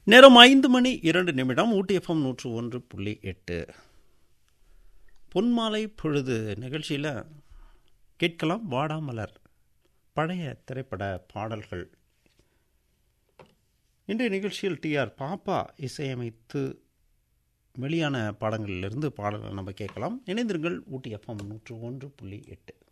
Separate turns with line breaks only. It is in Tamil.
நேரம் 5:02 ஊட்டி எஃப்எம் 101.8 பொன்மாலை பொழுது நிகழ்ச்சியில் கேட்கலாம் வாடாமலர் பழைய திரைப்பட பாடல்கள். இன்றைய நிகழ்ச்சியில் டிஆர் பாப்பா இசையமைத்து வெளியான பாடங்களிலிருந்து பாடல்கள் நம்ம கேட்கலாம். இணைந்திருங்கள் ஊட்டி எஃப்எம் 101.8.